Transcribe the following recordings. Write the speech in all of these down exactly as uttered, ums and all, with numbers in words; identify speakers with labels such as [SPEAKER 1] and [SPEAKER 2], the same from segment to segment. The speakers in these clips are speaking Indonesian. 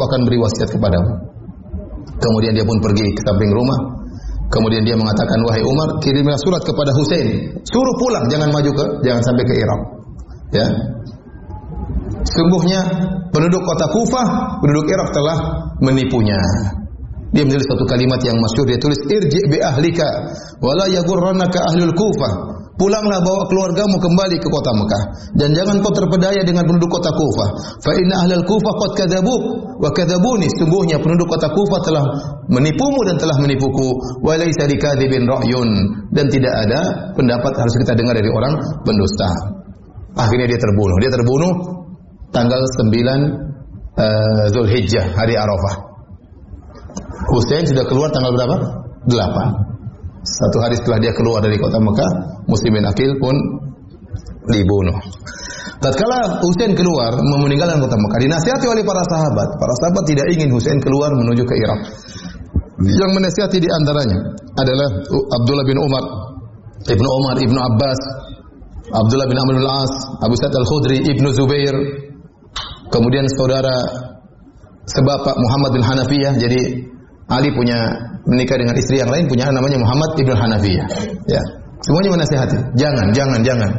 [SPEAKER 1] akan beri wasiat kepadamu. Kemudian dia pun pergi ke samping rumah. Kemudian dia mengatakan, wahai Umar, kirimlah surat kepada Husain, suruh pulang, jangan maju ke, jangan sampai ke Irak. Ya. Sungguhnya penduduk kota Kufah, penduduk Irak telah menipunya. Dia menulis satu kalimat yang masyhur, dia tulis, irji' bi ahlika wala yaghurrannaka ahlul Kufah. Pulanglah, bawa keluargamu kembali ke kota Mekah dan jangan kau terpedaya dengan penduduk kota Kufah. Fa inna ahlal Kufah qad kadzabuk wa kadzabuni. Sungguhnya penduduk kota Kufah telah menipumu dan telah menipuku. Wa laisa likadzibin ra'yun, dan tidak ada pendapat harus kita dengar dari orang pendusta. Akhirnya dia terbunuh. Dia terbunuh tanggal sembilan uh, Zulhijjah, hari Arafah. Husain sudah keluar tanggal berapa? delapan. Satu hari setelah dia keluar dari kota Mekah, Muslimin Aqil pun dibunuh. Tatkala Husain keluar meninggalkan kota Mekah, dinasihati oleh para sahabat. Para sahabat tidak ingin Husain keluar menuju ke Irak. Yang menasihati di antaranya adalah Abdullah bin Umar, Ibnu Umar, Ibnu Abbas, Abdullah bin Amr al-As, Abu Sa'id al-Khudri, Ibnu Zubair, kemudian saudara sebapak Muhammad bin Hanafiyah. Jadi Ali punya menikah dengan istri yang lain, punya namanya Muhammad ibn Hanafiyah. Ya, semuanya menasihati, jangan, jangan, jangan.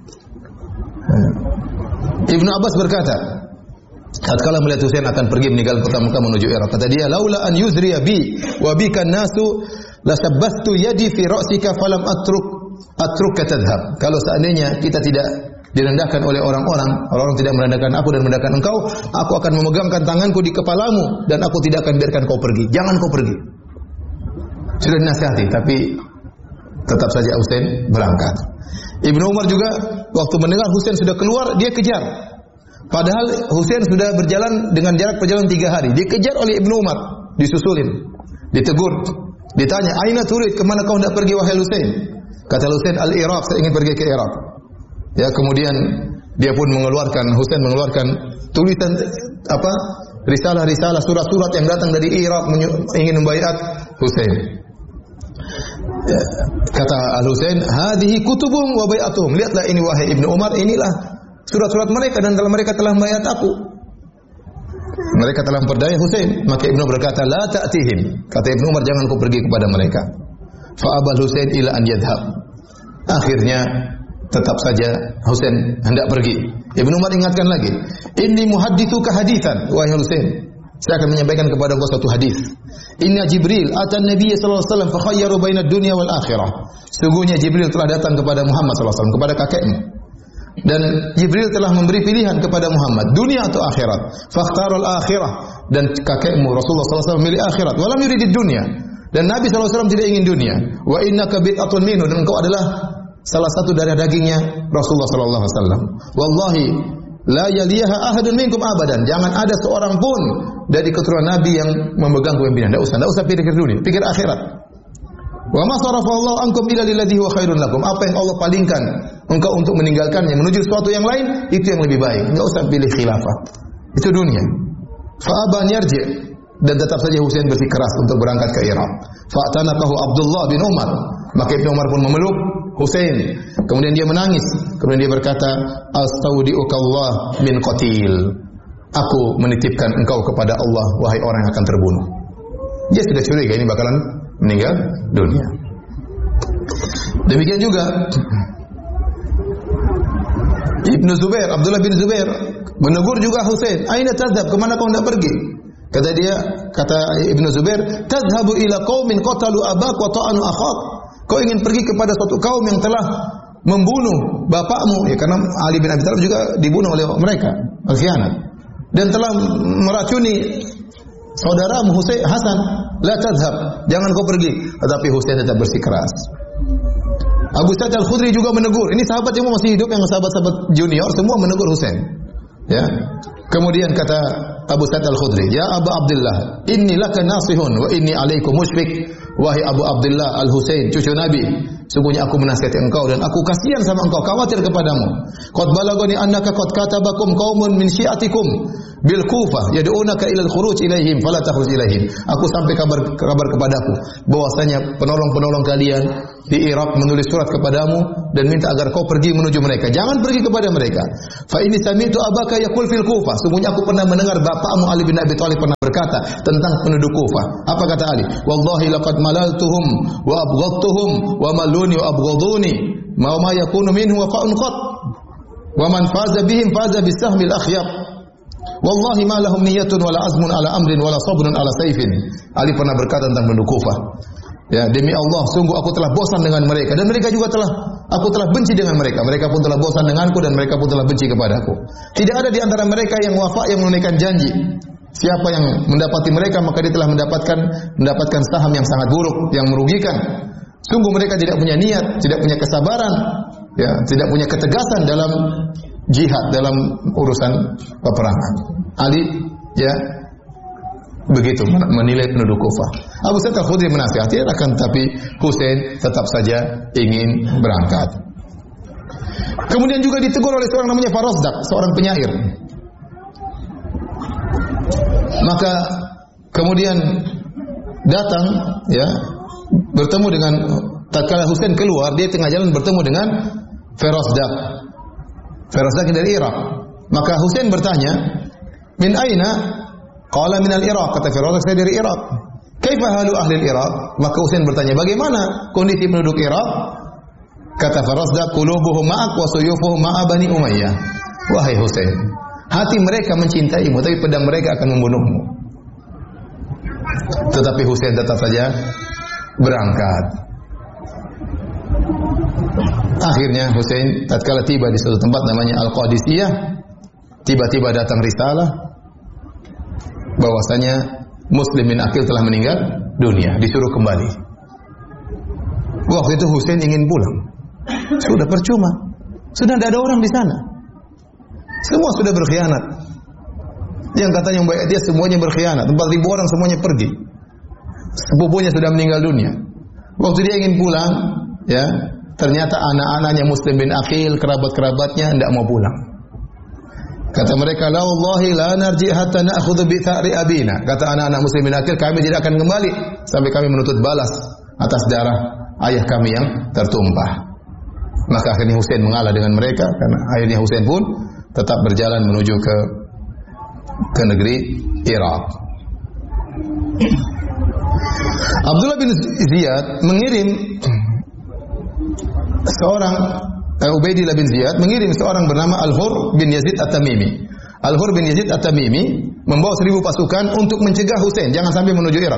[SPEAKER 1] Ibnu Abbas berkata, tatkala melihat Husain akan pergi meninggalkan kota Mekah menuju Irak, kata dia, laula an yuzriya bi wa bika nasu la sabbastu yadi fi ra'sika falam atruk atruka tadhhab. Kalau seandainya kita tidak direndahkan oleh orang-orang, orang-orang tidak merendahkan aku dan merendahkan engkau, aku akan memegangkan tanganku di kepalamu dan aku tidak akan biarkan kau pergi. Jangan kau pergi. Sudah dinasihati, tapi tetap saja Husain berangkat. Ibnu Umar juga waktu mendengar Husain sudah keluar, dia kejar. Padahal Husain sudah berjalan dengan jarak perjalanan tiga hari. Dikejar oleh Ibnu Umar, disusulin, ditegur, ditanya, aina turid, kemana kau hendak pergi wahai Husain? Kata Husain, al-Iraq, saya ingin pergi ke Irak. Ya, kemudian dia pun mengeluarkan, Husain mengeluarkan tulisan apa? Risalah-risalah, surat-surat yang datang dari Irak ingin membaiat Husain. Ya, kata Al-Husain, hadhihi kutubum wa bai'atuhum. Lihatlah ini wahai Ibnu Umar, inilah surat-surat mereka dan dalam mereka telah membaiat aku. Mereka telah memperdaya Husain. Maka Ibnu berkata, la ta'tihim. Kata Ibnu Umar, jangan kau pergi kepada mereka. Fa abal Husain ila an yadhhab. Akhirnya tetap saja Husain hendak pergi. Ibnu Umar ingatkan lagi, inni muhadditsuka haditsan wahai Husain, saya akan menyampaikan kepada engkau satu hadis. Inna Jibril atan Nabiy sallallahu alaihi wasallam fa khayyaru baina dunya wal akhirah. Sungguhnya Jibril telah datang kepada Muhammad sallallahu alaihi wasallam, kepada kakekmu. Dan Jibril telah memberi pilihan kepada Muhammad, dunia atau akhirat. Fakhtarul akhirah, dan kakekmu Rasulullah sallallahu alaihi wasallam memilih akhirat. Walam yuridid dunya, dan Nabi sallallahu alaihi wasallam tidak ingin dunia. Wa innaka bid'atun minhu, dan engkau adalah salah satu darah dagingnya Rasulullah sallallahu alaihi wasallam. Wallahi la yaliha ahadun minkum abadan. Jangan ada seorang pun dari keturunan Nabi yang memegang kepemimpinan. Enggak usah, enggak usah pikir dunia, pikir akhirat. Wa ma sarafallahu ankum illa lilladhi huwa khairun lakum. Apa yang Allah palingkan engkau untuk meninggalkannya menuju sesuatu yang lain, itu yang lebih baik. Enggak usah pilih khilafah. Itu dunia. Fa aban yarji, dan tetap saja Husain bersikeras untuk berangkat ke Irak. Fa'tanaqahu Abdullah bin Umar. Maka Ibnu Umar pun memeluk Husain. Kemudian dia menangis. Kemudian dia berkata, astaudiukallah min qatil. Aku menitipkan engkau kepada Allah, wahai orang yang akan terbunuh. Dia sudah curiga ini bakalan meninggal dunia. Demikian juga Ibnu Zubair, Abdullah bin Zubair menegur juga Husain, aina tadhhab, kemana kau hendak pergi? Kata dia, kata Ibnu Zubair, tadhhabu ila qaumin qatalu abak wa ta'anu akhak. Kau ingin pergi kepada suatu kaum yang telah membunuh bapakmu, ya, karena Ali bin Abi Thalib juga dibunuh oleh mereka, al-khianat, dan telah meracuni saudaramu Husain Hasan. La tadhhab, jangan kau pergi. Tetapi Husain tetap bersikeras. Abu Sa'id al-Khudri juga menegur. Ini sahabat yang masih hidup, yang sahabat-sahabat junior semua menegur Husain. Ya. Kemudian kata Abu Sa'id al-Khudri, ya Abu Abdullah, inni laka nasihun wa inni alaikum musyfik. Wahai Abu Abdullah al-Husain, cucu Nabi, Sungguhnya aku menasihati engkau dan aku kasihan sama engkau, khawatir kepadamu. Qad balagani annaka qad katabakum qaumun min syi'atikum bil Kufah yad'unaka ila al-khuruj ilaihim fala takhruj ilaihim. Aku sampai kabar kabar kepadaku bahwasanya penolong-penolong kalian di Irak menulis surat kepadamu dan minta agar kau pergi menuju mereka. Jangan pergi kepada mereka. Fa ini sami'tu abaka yaqul fil Kufah. Sungguhnya aku pernah mendengar bapakmu Ali bin Abi Thalib pernah berkata tentang penduduk Kufah. Apa kata Ali? Wallahi laqad malaltuhum wa abghadtuhum wa maluni wa abghaduni ma ma yakunu minhu wa fa'un qat. Wa man faza bihim faza bisahmil akhyab. Wallahi ma lahum niyyatun wala azmun ala amrin wala sabrun ala sayfin. Ali pernah berkata tentang penduduk Kufah. Ya, demi Allah, sungguh aku telah bosan dengan mereka dan mereka juga telah aku telah benci dengan mereka. Mereka pun telah bosan denganku dan mereka pun telah benci kepadaku. Tidak ada di antara mereka yang wafa, yang menunaikan janji. Siapa yang mendapati mereka maka dia telah mendapatkan mendapatkan saham yang sangat buruk, yang merugikan. Sungguh mereka tidak punya niat, tidak punya kesabaran, ya, tidak punya ketegasan dalam jihad, dalam urusan peperangan. Ali, ya, begitu menilai penduduk Kufah. Abu Sa'id Al-Khudri menasihati, akan tapi Husain tetap saja ingin berangkat. Kemudian juga ditegur oleh seorang namanya Farazdak, seorang penyair. Maka kemudian datang, ya, bertemu dengan tatkala Husain keluar, dia tengah jalan bertemu dengan Farazdak. Farazdak dari Irak. Maka Husain bertanya, "Min aina?" Qala min al-Iraq, kata Farazdak, saya dari Irak. Kaifa halu ahli al-Iraq? Maka Husain bertanya, bagaimana kondisi penduduk Irak? Kata Farazdak, qulubuhum ma'ak wa suyufuhum ma'a Bani Umayyah. Wahai Husain, hati mereka mencintaimu tapi pedang mereka akan membunuhmu. Tetapi Husain tetap saja berangkat. Akhirnya Husain tatkala tiba di suatu tempat namanya Al-Qadisiyah, tiba-tiba datang risalah bahwasanya Muslim bin Aqil telah meninggal dunia, disuruh kembali. Waktu itu Husain ingin pulang. Sudah percuma. Sudah tidak ada orang di sana. Semua sudah berkhianat. Yang katanya membayar dia semuanya berkhianat. empat ribu orang semuanya pergi. Sepupunya sudah meninggal dunia. Waktu dia ingin pulang, ya, ternyata anak-anaknya Muslim bin Aqil, kerabat-kerabatnya tidak mau pulang. Kata mereka, la wallahi la narji hatta na'khudhu bi tha'ri abina. Kata anak-anak Muslim bin Aqil, kami tidak akan kembali sampai kami menuntut balas atas darah ayah kami yang tertumpah. Maka akhirnya Husain mengalah dengan mereka, karena akhirnya Husain pun tetap berjalan menuju ke ke negeri Irak. Abdullah bin Ziyad mengirim seorang uh, Ubaidillah bin Ziyad mengirim seorang bernama Al-Hur bin Yazid At-Tamimi. Al-Hur bin Yazid At-Tamimi membawa seribu pasukan untuk mencegah Husain jangan sampai menuju Irak.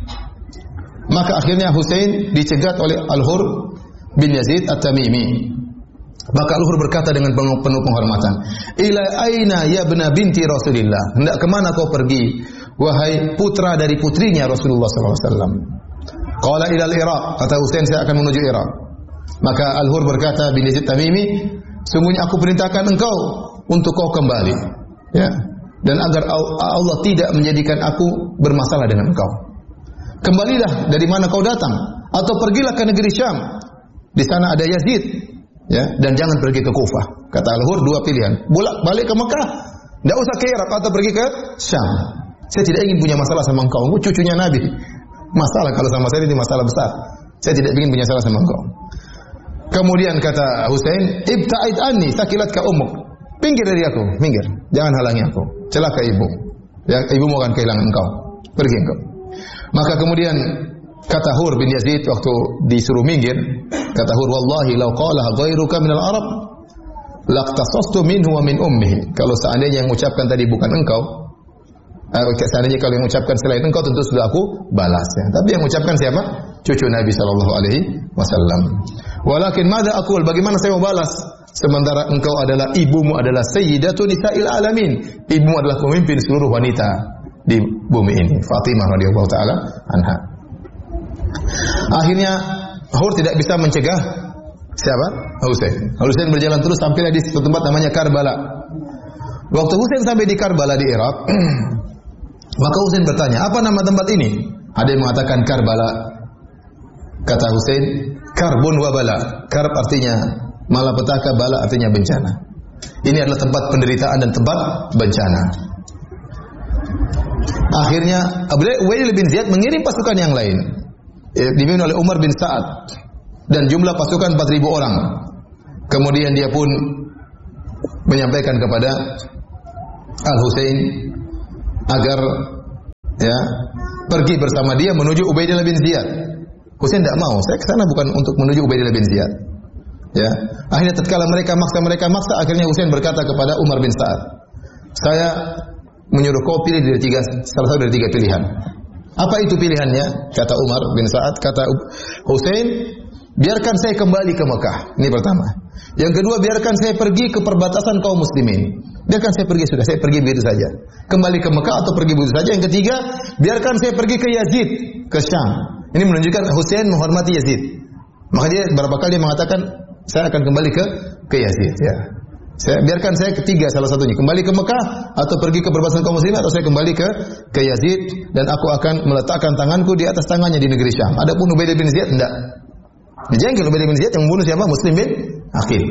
[SPEAKER 1] Maka akhirnya Husain dicegat oleh Al-Hur bin Yazid At-Tamimi. Maka Al-Hur berkata dengan penuh, penuh penghormatan, "Ila aina ya bna binti Rasulillah? Hendak kemana kau pergi, wahai putra dari putrinya Rasulullah sallallahu alaihi wasallam?" Qala ila al-Iraq, kata Husain, saya akan menuju Irak. Maka Al-Hur berkata bin Yazid Tamimi, sungguhnya aku perintahkan engkau untuk kau kembali, ya, dan agar Allah tidak menjadikan aku bermasalah dengan engkau. Kembalilah dari mana kau datang, atau pergilah ke negeri Syam. Di sana ada Yazid, ya, dan jangan pergi ke Kufah. Kata Al-Hur, dua pilihan, bolak balik ke Mekah, tidak usah ke Irak, atau pergi ke Syam. Saya tidak ingin punya masalah sama engkau, engkau cucunya Nabi. Masalah kalau sama saya ini masalah besar. Saya tidak ingin punya masalah sama engkau. Kemudian kata Husain, ibta'id anni sakilatka ummuk. Pinggir dari aku, minggir. Jangan halangi aku. Celaka ibu. Ya, ibumu akan kehilangan engkau. Pergi engkau. Maka kemudian kata Hur bin Yazid waktu disuruh minggir, kata Hur, wallahi law qala ghairuka minal Arab laqtasastu minhu wa min ummihi. Kalau seandainya yang mengucapkan tadi bukan engkau, eh, seandainya kalau yang mengucapkan selain engkau tentu sudah aku balas, ya. Tapi yang mengucapkan siapa? Cucu Nabi sallallahu alaihi wasallam. Walakin madza aqul, bagaimana saya mau balas sementara engkau adalah ibumu adalah sayyidatu nisa'il alamin. Ibumu adalah pemimpin seluruh wanita di bumi ini, Fatimah radhiyallahu taala anha. Akhirnya Hur tidak bisa mencegah siapa? Husain. Husain berjalan terus sampailah di suatu tempat namanya Karbala. Waktu Husain sampai di Karbala di Irak, maka Husain bertanya, apa nama tempat ini? Ada yang mengatakan Karbala. Kata Husain, karbun wa bala. Karb artinya malapetaka, bala artinya bencana. Ini adalah tempat penderitaan dan tempat bencana. Akhirnya Ubaidillah bin Ziyad mengirim pasukan yang lain, dipimpin oleh Umar bin Sa'ad, dan jumlah pasukan empat ribu orang. Kemudian dia pun menyampaikan kepada Al-Husain agar ya pergi bersama dia menuju Ubaidillah bin Ziyad. Husain tidak mau, saya ke sana bukan untuk menuju Ubaidillah bin Ziyad. Ya, akhirnya tatkala mereka maksa mereka maksa, akhirnya Husain berkata kepada Umar bin Sa'ad, saya menyuruh kau pilih dari tiga, salah satu dari tiga pilihan. Apa itu pilihannya? Kata Umar bin Sa'ad, kata Husain, biarkan saya kembali ke Mekah. Ini pertama. Yang kedua, biarkan saya pergi ke perbatasan kaum muslimin. Biarkan saya pergi, sudah saya pergi begitu saja. Kembali ke Mekah atau pergi begitu saja. Yang ketiga, biarkan saya pergi ke Yazid, ke Syam. Ini menunjukkan Husain menghormati Yazid. Maka dia beberapa kali dia mengatakan, saya akan kembali ke ke Yazid. Ya. Saya biarkan saya ketiga salah satunya, kembali ke Mekah atau pergi ke perbatasan kaum muslimin, atau saya kembali ke ke Yazid dan aku akan meletakkan tanganku di atas tangannya di negeri Syam. Adapun Ubaidillah bin Ziyad tidak. Dijengkel Ubaidillah bin Ziyad yang membunuh siapa? Muslim bin Aqil.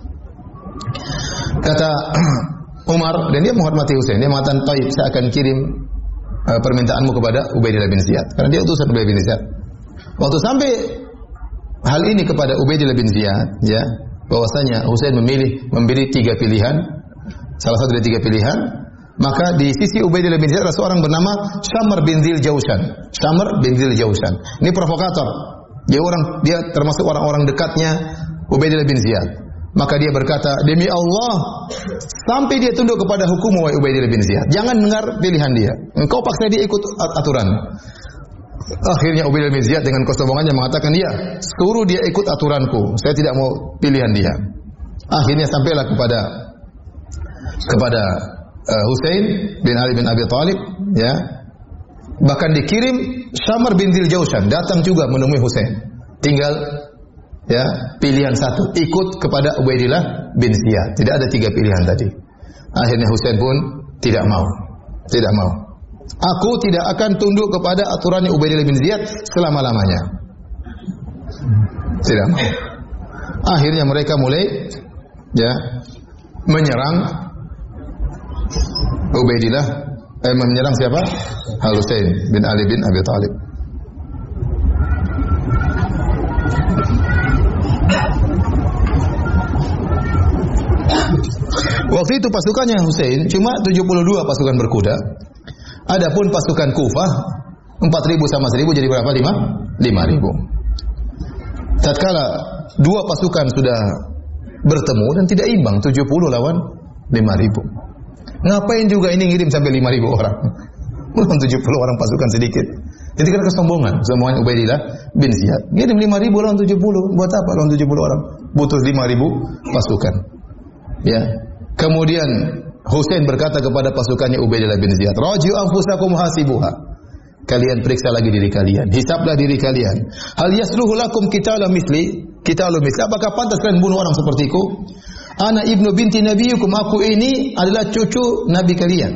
[SPEAKER 1] Kata Umar, dan dia menghormati Husain, dia mengatakan, "Taib, saya akan kirim uh, permintaanmu kepada Ubaidillah bin Ziyad." Karena dia utusan Ubaidillah bin Ziyad. Waktu sampai hal ini kepada Ubaidillah bin Ziyad, ya, bahwasanya Husain memilih memilih tiga pilihan, salah satu dari tiga pilihan, maka di sisi Ubaidillah bin Ziyad ada seorang bernama Syamr bin Dzil Jaushan. Syamr bin Dzil Jaushan. Ini provokator. Dia orang dia termasuk orang-orang dekatnya Ubaidillah bin Ziyad. Maka dia berkata, demi Allah, sampai dia tunduk kepada hukum Ubaidillah bin Ziyad. Jangan dengar pilihan dia. Engkau paksa dia ikut aturan. Akhirnya Ubaidillah bin Ziyad dengan kesombongannya mengatakan, dia suruh dia ikut aturanku. Saya tidak mau pilihan dia. Akhirnya sampailah kepada kepada uh, Husain bin Ali bin Abi Thalib, ya. Bahkan dikirim Syamr bin Dzil Jaushan datang juga menemui Husain. Tinggal ya pilihan satu, ikut kepada Ubaidillah bin Ziyad. Tidak ada tiga pilihan tadi. Akhirnya Husain pun tidak mau. Tidak mau. Aku tidak akan tunduk kepada aturannya Ubaidillah bin Ziyad selama-lamanya. Tidak mau. Akhirnya mereka mulai ya menyerang Ubaidillah, eh, menyerang siapa? Al-Husain bin Ali bin Abi Thalib. Waktu itu pasukannya Husain cuma tujuh puluh dua pasukan berkuda. Adapun pasukan Kufah empat ribu sama seribu jadi berapa? lima ribu. Tatkala dua pasukan sudah bertemu dan tidak imbang, tujuh puluh lawan lima ribu. Ngapain juga ini ngirim sampai lima ribu orang? Bukan tujuh puluh orang pasukan sedikit. Jadi karena kesombongan, kesombongan Ubaidillah bin Ziyad. Ngirim lima ribu lawan tujuh puluh. Buat apa lawan tujuh puluh orang? Butuh lima ribu pasukan. Ya. Kemudian Husain berkata kepada pasukannya Ubaidillah bin Ziyad, "Raji'u anfusakum hasibuha." Kalian periksa lagi diri kalian, hisablah diri kalian. Hal yasluhu lakum qitalu misli? Qitalu misli. Apakah pantas kalian bunuh orang sepertiku? Ana ibnu binti nabiyukum, aku ini adalah cucu nabi kalian.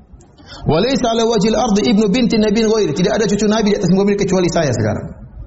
[SPEAKER 1] Wa laysa ala wajhil ardi ibnu binti nabiyyin ghairi. Tidak ada cucu nabi di atas muka bumi kecuali saya sekarang.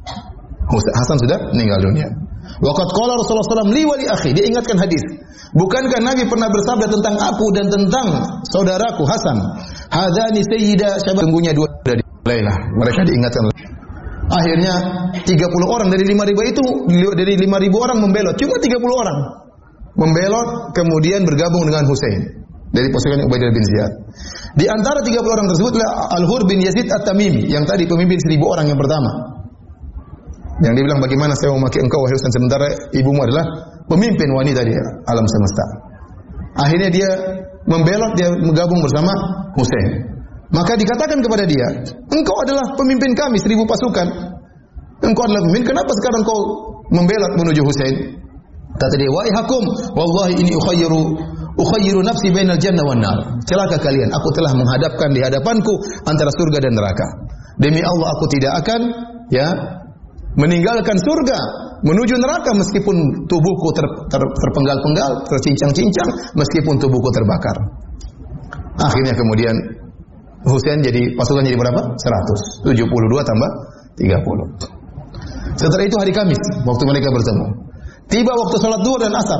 [SPEAKER 1] Hasan sudah meninggal dunia. Waqad qala Rasulullah sallallahu alaihi wasallam li wa li akhi. Dia ingatkan hadis. Bukankah Nabi pernah bersabda tentang aku dan tentang saudaraku Hasan? Hadani sayyida syabab. Sungguhnya dua dari Lailah. Mereka diingatkan. Akhirnya tiga puluh orang dari lima ribu itu, dari lima ribu orang membelot. Cuma tiga puluh orang membelot kemudian bergabung dengan Husain dari pasukan Ubaidillah bin Ziyad. Di antara tiga puluh orang tersebut adalah Al-Hur bin Yazid At-Tamimi yang tadi pemimpin seribu orang yang pertama. Yang dia bilang, bagaimana saya mau memakai engkau wahai Husain sementara ibumu adalah pemimpin wanita di alam semesta. Akhirnya dia membelot, dia menggabung bersama Husain. Maka dikatakan kepada dia, engkau adalah pemimpin kami seribu pasukan. Engkau adalah pemimpin, kenapa sekarang kau membelot menuju Husain? Kata dia, wahai hakum, wallahi ini ukhayyiru ukhayyiru nafsi bainal jannah wan nar. Celaka kalian, aku telah menghadapkan di hadapanku antara surga dan neraka. Demi Allah aku tidak akan ya meninggalkan surga menuju neraka meskipun tubuhku ter, ter, terpenggal-penggal, tercincang-cincang, meskipun tubuhku terbakar. Akhirnya kemudian Husain jadi pasukan jadi berapa? seratus. tujuh puluh dua tambah tiga puluh. Setelah itu hari Kamis, waktu mereka bertemu. Tiba waktu sholat duhur dan asar.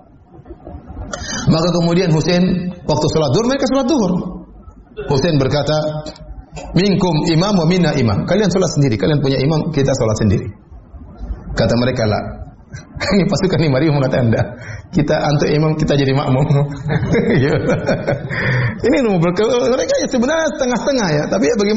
[SPEAKER 1] Maka kemudian Husain waktu sholat duhur, mereka sholat duhur. Husain berkata, minkum imam wa minna imam. Kalian sholat sendiri, kalian punya imam, kita sholat sendiri. Kata mereka, lah, ini pasukan lima ribu mengatakan anda. Kita antuk imam, kita jadi makmum. Ini mereka ya sebenarnya setengah-setengah ya, tapi ya bagaimana?